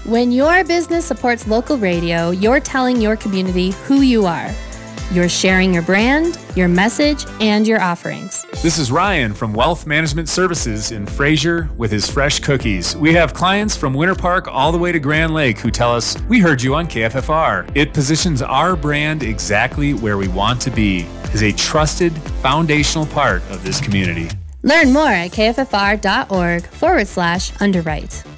When your business supports local radio, you're telling your community who you are. You're sharing your brand, your message, and your offerings. This is Ryan from Wealth Management Services in Fraser with his fresh cookies. We have clients from Winter Park all the way to Grand Lake who tell us, we heard you on KFFR. It positions our brand exactly where we want to be, as a trusted, foundational part of this community. Learn more at kffr.org/underwrite.